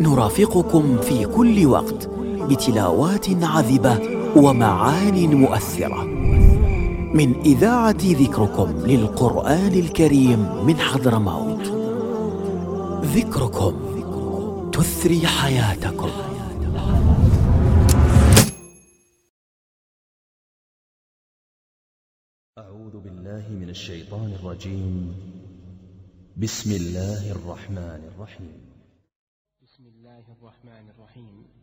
نرافقكم في كل وقت بتلاوات عذبة ومعان مؤثرة من إذاعة ذكركم للقرآن الكريم من حضرموت. ذكركم تثري حياتكم. أعوذ بالله من الشيطان الرجيم. بسم الله الرحمن الرحيم. بسم الله الرحمن الرحيم.